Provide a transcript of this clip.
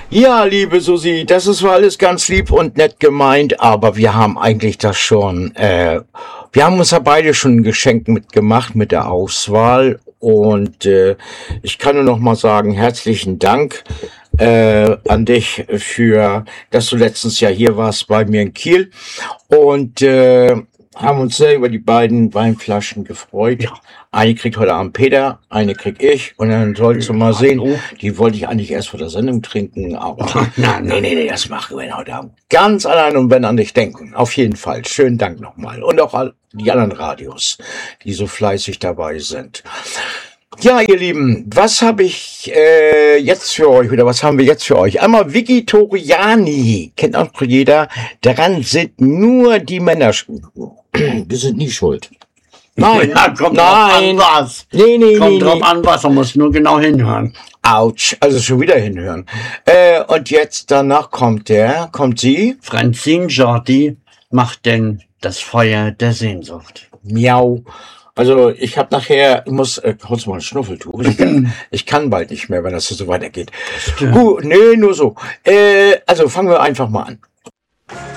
Ja, liebe Susi, das ist zwar alles ganz lieb und nett gemeint, aber wir haben eigentlich das schon, wir haben uns ja beide schon ein Geschenk mitgemacht mit der Auswahl und ich kann nur noch mal sagen, herzlichen Dank an dich für, dass du letztens ja hier warst bei mir in Kiel und haben uns sehr über die beiden Weinflaschen gefreut. Ja. Eine kriegt heute Abend Peter, eine krieg ich und dann sollst du mal sehen, Hallo. die wollte ich eigentlich erst vor der Sendung trinken, aber Nein, nee, das machen wir heute Abend. Ganz allein und wenn an dich denken. Auf jeden Fall. Schönen Dank nochmal. Und auch die anderen Radios, die so fleißig dabei sind. Ja, ihr Lieben, was habe ich jetzt für euch oder was haben wir jetzt für euch? Einmal Vigitoriani, kennt auch jeder. Daran sind nur die Männer schuld. Wir sind nie schuld. Nein, Ja, kommt nein. drauf an was. Nee. Kommt drauf an was, man muss nur genau hinhören. Autsch, also schon wieder hinhören. Und jetzt danach kommt sie. Francine Jordi macht denn das Feuer der Sehnsucht. Miau. Also ich habe nachher, ich muss kurz mal ein Schnuffeltuch. Ich kann bald nicht mehr, wenn das so weitergeht. Gut, nee, nur so. Also fangen wir einfach mal an.